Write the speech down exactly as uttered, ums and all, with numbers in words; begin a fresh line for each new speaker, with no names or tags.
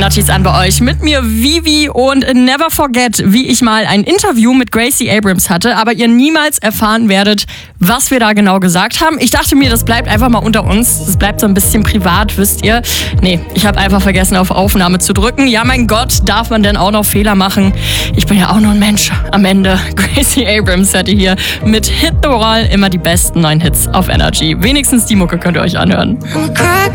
Energies an bei euch. Mit mir Vivi und never forget, wie ich mal ein Interview mit Gracie Abrams hatte, aber ihr niemals erfahren werdet, was wir da genau gesagt haben. Ich dachte mir, das bleibt einfach mal unter uns. Das bleibt so ein bisschen privat, wisst ihr. Nee, ich habe einfach vergessen, auf Aufnahme zu drücken. Ja, mein Gott, darf man denn auch noch Fehler machen? Ich bin ja auch nur ein Mensch am Ende. Gracie Abrams hatte hier mit Hit the Wall immer die besten neuen Hits auf Energy. Wenigstens die Mucke könnt ihr euch anhören.
I'm a crack